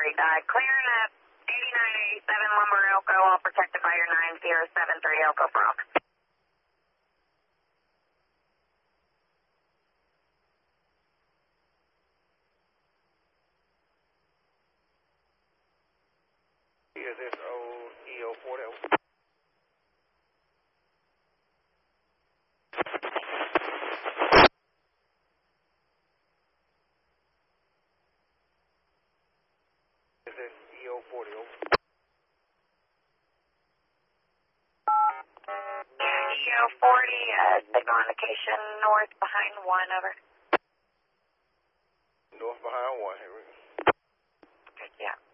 Clearing up 8987 Lumber Elko, all protected by your 9073 Elko Frog. Is this old EO40? Is this EO40? EO40, signal indication north behind 1, over. North behind 1, here we go. Yeah.